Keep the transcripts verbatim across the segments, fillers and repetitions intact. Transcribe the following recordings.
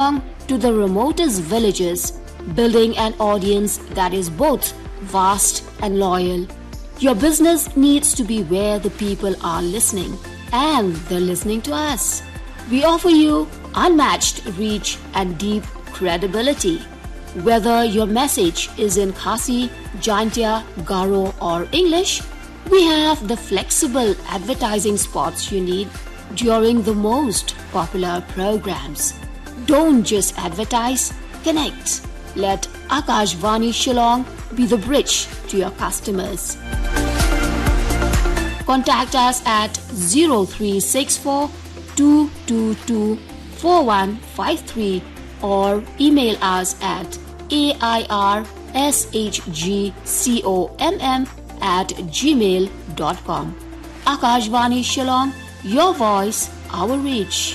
song to the remotest villages, building an audience that is both vast and loyal. Your business needs to be where the people are listening, and they're listening to us. We offer you unmatched reach and deep credibility. Whether your message is in Khasi, Jaintia, Garo or English, we have the flexible advertising spots you need during the most popular programs. Don't just advertise, connect. Let Akashvani Shillong be the bridge to your customers. Contact us at zero three six four, two two two, four one five three or email us at A I R S H G C O M M at gmail dot com. Akashvani Shillong, your voice, our reach.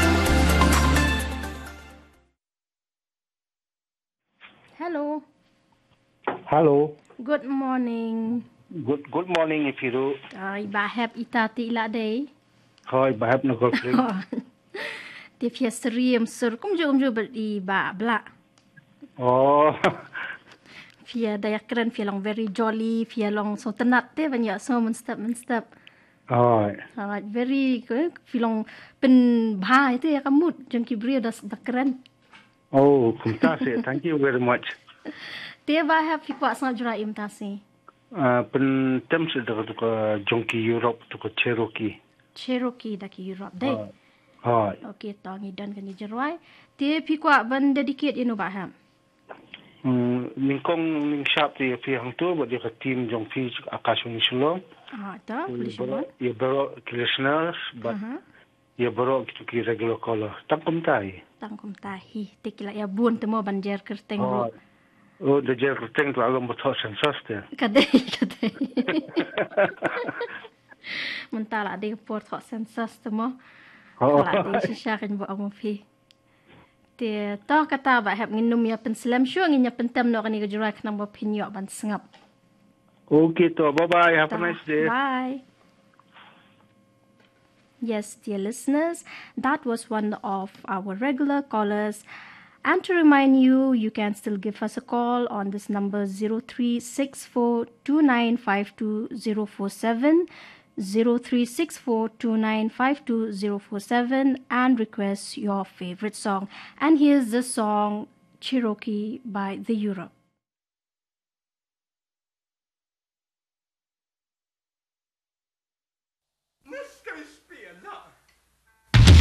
Hello. Hello. Good morning. Good good morning, if you do. Ay, bahab itati ila day. Hi, bahab na girlfriend. Dia fia seriam sur kum jo jo beri ba bla. Oh. Fia daya keren fia long very jolly, fia long so tenat te banyak so men step men step. Oh. Alright, very good. Fia long pen bhai tu ya kamut jeng kibri dah dah keren. Oh, kumtase. Thank you very much. Dia bahab fi kuat sangat jurai imtasi. Uh, pen tem sudah ke Jonki Europe tu ke Cherokee. Cherokee dah ke Europe day. Hai. Okay, tangi dan kani jerai. Dia fi kuat ban dedicate inu bahab. Hmm, mingkong ming sharp tu ya fi hang tu buat dia ke team Jonki Akashvani Shillong. Ah, dah boleh sebut. Ya baru listeners, but ya baru kita ki regular caller. Tak kumtai. Tangkum tahi. Tekila ya bun temo banjer kerteng ro. Oh, the jail kerteng tu agak betul sensas dia. Kadai, kadai. Mentala ada port hot sensas temo. Oh. Kalau ada sisa kan buat amu pi. Dia tahu kata bah hab nginum ya penselam syua nginya pentem no kani kejurai kena buat pinyok ban sengap. Okay, to bye bye. Have a nice day. Bye. Yes, dear listeners, that was one of our regular callers. And to remind you, you can still give us a call on this number zero three six four, two nine five two zero four seven, zero three six four, two nine five two zero four seven and request your favorite song. And here's the song Cherokee by The Europe.